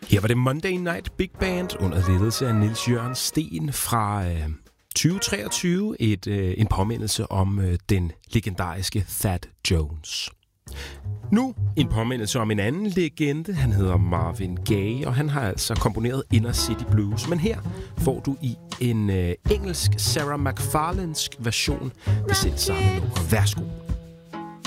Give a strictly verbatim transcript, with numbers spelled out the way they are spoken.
Her var det Monday Night Big Band under ledelse af Niels Jørgen Steen fra øh, tyve treogtyve. Et, øh, en påmindelse om øh, den legendariske Thad Jones. Nu en påmindelse om en anden legende. Han hedder Marvin Gaye, og han har altså komponeret Inner City Blues. Men her får du i en øh, engelsk Sarah McFarlanesk version det selv samme nummer. Værsgo.